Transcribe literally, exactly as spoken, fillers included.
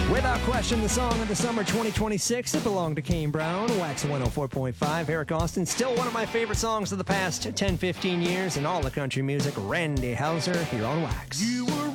Without question, the song of the summer twenty twenty-six. It belonged to Kane Brown. Wax one oh four point five. Eric Austin. Still one of my favorite songs of the past ten, fifteen years in all the country music. Randy Houser here on Wax. You were